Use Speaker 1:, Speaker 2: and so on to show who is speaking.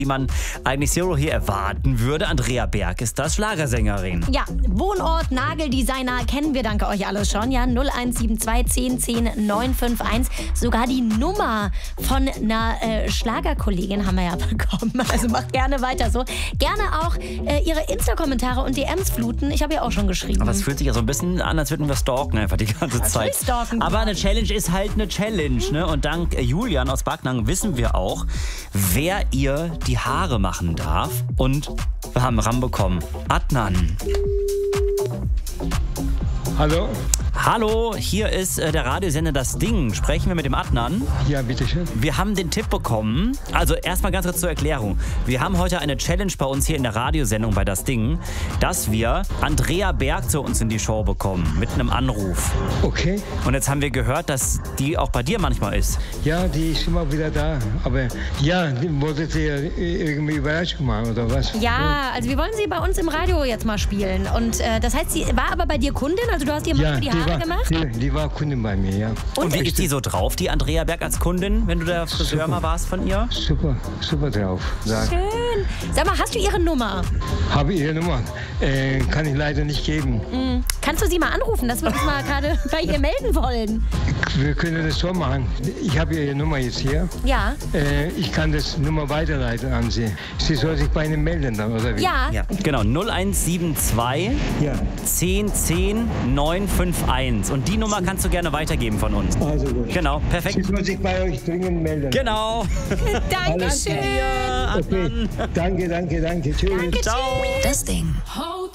Speaker 1: die man eigentlich Zero hier erwarten würde. Andrea Berg ist das, Schlagersängerin.
Speaker 2: Ja, Wohnort, Nageldesigner, kennen wir, danke euch alles schon. Ja, 0172 10 10 951. Sogar die Nummer von einer Schlagerkollegin haben wir ja bekommen. Also macht gerne weiter so. Gerne auch ihre Insta-Kommentare und DMs fluten. Ich habe ja auch schon geschrieben.
Speaker 1: Aber es fühlt sich ja so ein bisschen an, als würden wir stalken einfach die ganze Zeit.
Speaker 2: Stalken.
Speaker 1: Aber eine Challenge ist halt eine Challenge, ne? Und dank Julian aus Backnang wissen wir auch, wer ihr die Haare machen darf. Und wir haben ranbekommen. Adnan.
Speaker 3: Hallo?
Speaker 1: Hallo, hier ist der Radiosender Das Ding. Sprechen wir mit dem Adnan?
Speaker 3: Ja, bitteschön.
Speaker 1: Wir haben den Tipp bekommen, also erstmal ganz kurz zur Erklärung. Wir haben heute eine Challenge bei uns hier in der Radiosendung bei Das Ding, dass wir Andrea Berg zu uns in die Show bekommen, mit einem Anruf.
Speaker 3: Okay.
Speaker 1: Und jetzt haben wir gehört, dass die auch bei dir manchmal ist.
Speaker 3: Ja, die ist immer wieder da. Aber ja, wolltet ihr irgendwie Überraschung machen, oder was?
Speaker 2: Ja, also wir wollen sie bei uns im Radio jetzt mal spielen. Und das heißt, sie war aber bei dir Kundin? Also du hast ihr mal die Haare gemacht?
Speaker 3: Die war Kundin bei mir, ja.
Speaker 1: Und wie ist die so drauf, die Andrea Berg als Kundin, wenn du der Friseur mal warst von ihr?
Speaker 3: Super, super drauf.
Speaker 2: Schön. Sag mal, hast du ihre Nummer?
Speaker 3: Habe ihre Nummer. Kann ich leider nicht geben.
Speaker 2: Kannst du sie mal anrufen, dass wir uns mal gerade bei ihr melden wollen?
Speaker 3: Wir können das so machen. Ich habe ihre Nummer jetzt hier.
Speaker 2: Ja.
Speaker 3: Ich kann das Nummer weiterleiten an sie. Sie soll sich bei Ihnen melden dann, oder wie?
Speaker 2: Ja.
Speaker 1: Genau, 0172
Speaker 3: Ja.
Speaker 1: 10 10 951. Und die Nummer kannst du gerne weitergeben von uns.
Speaker 3: Also gut.
Speaker 1: Genau, perfekt.
Speaker 3: Sie soll sich bei euch dringend melden.
Speaker 1: Genau.
Speaker 2: Dankeschön.
Speaker 3: Okay. Danke. Tschüss.
Speaker 2: Danke,
Speaker 1: Ciao.
Speaker 2: tschüss.
Speaker 4: Das Ding.
Speaker 5: Hold